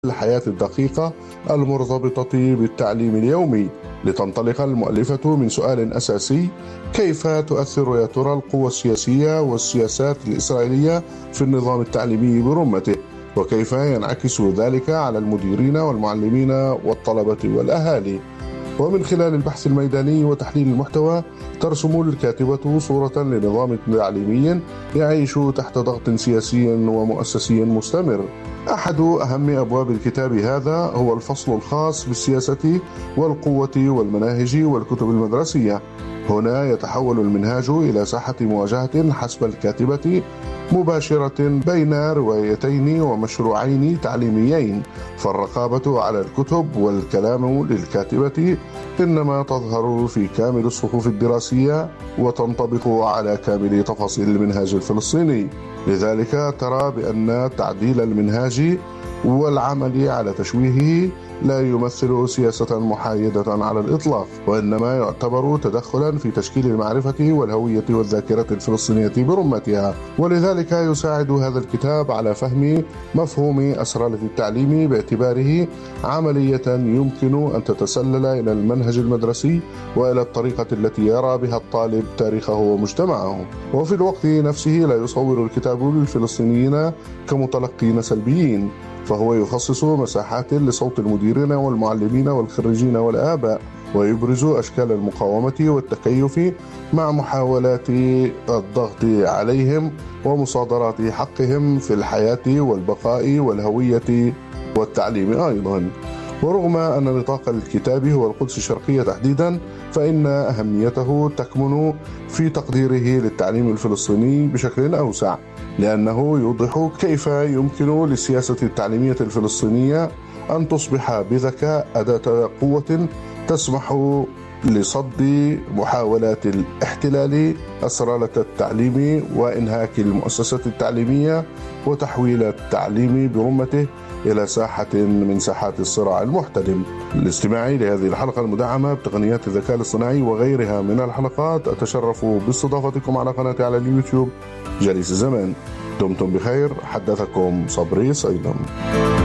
الحياة الدقيقة المرتبطة بالتعليم اليومي. لتنطلق المؤلفة من سؤال أساسي: كيف تؤثر يا ترى القوى السياسية والسياسات الإسرائيلية في النظام التعليمي برمته؟ وكيف ينعكس ذلك على المديرين والمعلمين والطلبة والأهالي؟ ومن خلال البحث الميداني وتحليل المحتوى ترسم الكاتبة صورة لنظام تعليمي يعيش تحت ضغط سياسي ومؤسسي مستمر. أحد أهم أبواب الكتاب هذا هو الفصل الخاص بالسياسة والقوة والمناهج والكتب المدرسية. هنا يتحول المنهاج إلى ساحة مواجهة حسب الكاتبة مباشرة بين روايتين ومشروعين تعليميين، فالرقابة على الكتب والكلام للكاتبة إنما تظهر في كامل الصفوف الدراسية وتنطبق على كامل تفاصيل المنهاج الفلسطيني. لذلك ترى بأن تعديل المنهاج والعمل على تشويهه لا يمثل سياسة محايدة على الإطلاق، وإنما يعتبر تدخلا في تشكيل المعرفة والهوية والذاكرة الفلسطينية برمتها. ولذلك يساعد هذا الكتاب على فهم مفهوم أسرار التعليم باعتباره عملية يمكن أن تتسلل إلى المنهج المدرسي وإلى الطريقة التي يرى بها الطالب تاريخه ومجتمعه. وفي الوقت نفسه لا يصور الكتاب الفلسطينيين كمتلقين سلبيين، فهو يخصص مساحات لصوت المديرين والمعلمين والخريجين والآباء، ويبرز أشكال المقاومة والتكيف مع محاولات الضغط عليهم ومصادرات حقهم في الحياة والبقاء والهوية والتعليم أيضا. ورغم أن نطاق الكتاب هو القدس الشرقية تحديدا، فإن أهميته تكمن في تقديره للتعليم الفلسطيني بشكل أوسع، لأنه يوضح كيف يمكن للسياسة التعليمية الفلسطينية أن تصبح بذكاء أداة قوة تسمح لصد محاولات الاحتلال أسرار التعليم وإنهاك المؤسسات التعليمية وتحويل التعليم برمته إلى ساحة من ساحات الصراع المحتدم. للاستماع لهذه الحلقة المدعمة بتقنيات الذكاء الاصطناعي وغيرها من الحلقات أتشرف باستضافتكم على قناتي على اليوتيوب جليس الزمان. دمتم بخير، حدثكم صبري صيدا.